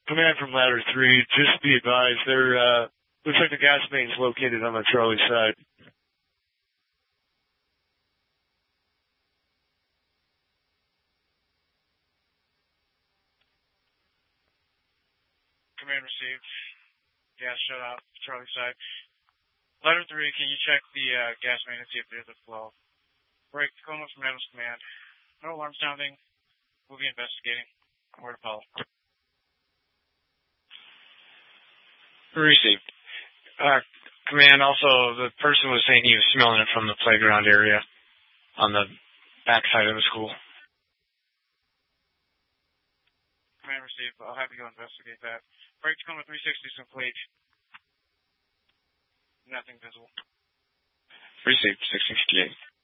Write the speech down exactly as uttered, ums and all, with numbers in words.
Command from ladder three, just be advised, there, uh, looks like the gas main's located on the Charlie side. Command received. Gas shut off, Charlie side. Ladder three, can you check the uh, gas main and see if there's a flow? Break, Tacoma from Adams Command. No alarm sounding. We'll be investigating. Word Apollo. Received. Uh, command, also, the person was saying he was smelling it from the playground area on the back side of the school. Command received. I'll have you go investigate that. Break, Tacoma three sixty is complete. Nothing visible. Received. six sixty-eight.